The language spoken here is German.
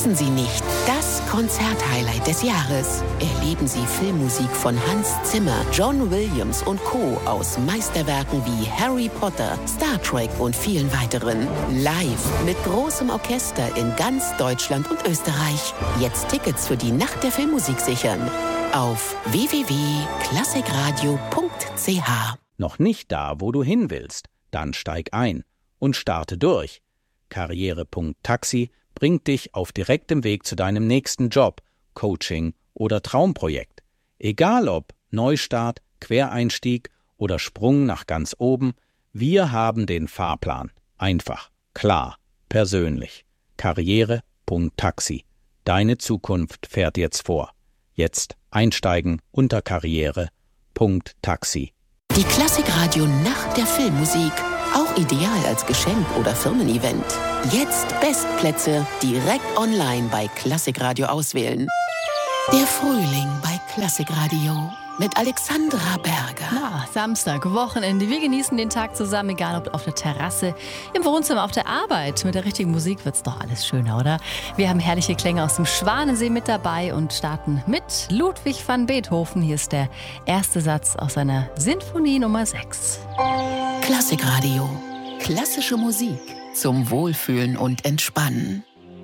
Verpassen Sie nicht das Konzerthighlight des Jahres. Erleben Sie Filmmusik von Hans Zimmer, John Williams und Co. aus Meisterwerken wie Harry Potter, Star Trek und vielen weiteren. Live mit großem Orchester in ganz Deutschland und Österreich. Jetzt Tickets für die Nacht der Filmmusik sichern. Auf www.klassikradio.ch. Noch nicht da, wo du hin willst? Dann steig ein und starte durch. Karriere.taxi bringt dich auf direktem Weg zu deinem nächsten Job, Coaching oder Traumprojekt. Egal ob Neustart, Quereinstieg oder Sprung nach ganz oben, wir haben den Fahrplan. Einfach, klar, persönlich. Karriere.taxi. Deine Zukunft fährt jetzt vor. Jetzt einsteigen unter Karriere.taxi. Die Klassikradio Nacht der Filmmusik. Auch ideal als Geschenk oder Firmen-Event. Jetzt Bestplätze direkt online bei Klassikradio auswählen. Der Frühling bei Klassikradio mit Alexandra Berger. Samstag, Wochenende. Wir genießen den Tag zusammen, egal ob auf der Terrasse, im Wohnzimmer, auf der Arbeit. Mit der richtigen Musik wird's doch alles schöner, oder? Wir haben herrliche Klänge aus dem Schwanensee mit dabei und starten mit Ludwig van Beethoven. Hier ist der erste Satz aus seiner Sinfonie Nummer 6. Klassikradio. Klassische Musik zum Wohlfühlen und Entspannen.